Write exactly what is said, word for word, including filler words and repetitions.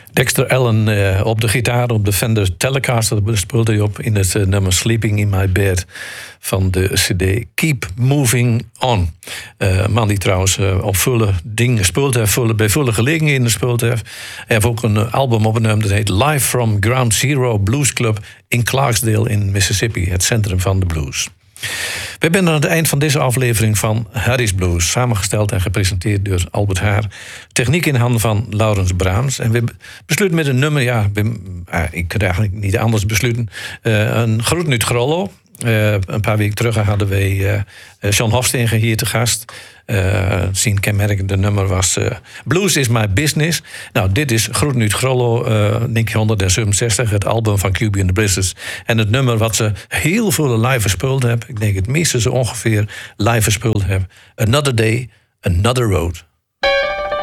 Dexter Allen uh, op de gitaar, op de Fender Telecaster speelde hij op in het uh, nummer Sleeping in My Bed van de cd Keep Moving On. Uh, een man die trouwens uh, op volle dingen gespeeld heeft, volle, bij volle gelegenheden gespeeld heeft. Hij heeft ook een uh, album opgenomen dat heet Live from Ground Zero Blues Club in Clarksdale in Mississippi, het centrum van de blues. We zijn aan het eind van deze aflevering van Harry's Blues, samengesteld en gepresenteerd door Albert Haar. Techniek in handen van Laurens Braams. En we besluiten met een nummer, ja, we, uh, ik kan eigenlijk niet anders besluiten. Uh, een groet nu Grollo. Uh, een paar weken terug hadden we uh, John Hofstegen hier te gast. Uh, zijn kenmerkende nummer was uh, Blues is my business. Nou, dit is Groet nu Grollo, uh, negentien zevenenzestig, het album van Q B and the Blizzards. En het nummer wat ze heel veel live gespeeld hebben. Ik denk het meeste ze ongeveer live gespeeld hebben. Another Day, Another Road.